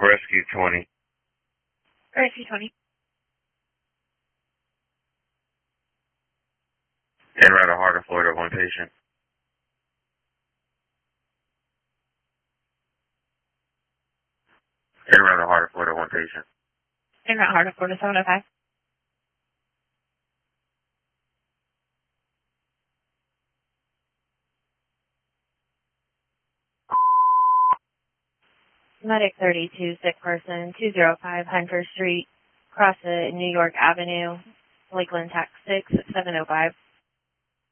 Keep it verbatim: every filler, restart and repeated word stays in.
Rescue twenty. Rescue twenty. En route to Heart of Florida, one patient. En route to Heart of Florida, one patient. En route Heart of Florida, seven oh five. Medic thirty-two, sick person, two oh five Hunter Street, cross the New York Avenue, Lakeland Tax six, seven oh five.